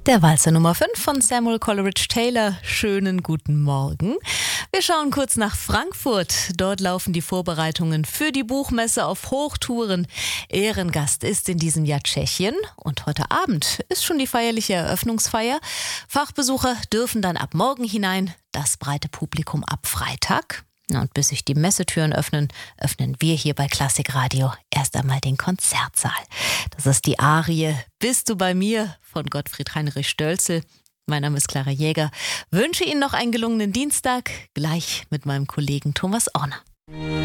Der Walzer Nummer 5 von Samuel Coleridge Taylor. Schönen guten Morgen. Wir schauen kurz nach Frankfurt. Dort laufen die Vorbereitungen für die Buchmesse auf Hochtouren. Ehrengast ist in diesem Jahr Tschechien. Und heute Abend ist schon die feierliche Eröffnungsfeier. Fachbesucher dürfen dann ab morgen hinein, das breite Publikum ab Freitag. Und bis sich die Messetüren öffnen wir hier bei Klassikradio erst einmal den Konzertsaal. Das ist die Arie Bist du bei mir von Gottfried Heinrich Stölzl. Mein Name ist Clara Jäger. Wünsche Ihnen noch einen gelungenen Dienstag, gleich mit meinem Kollegen Thomas Orner.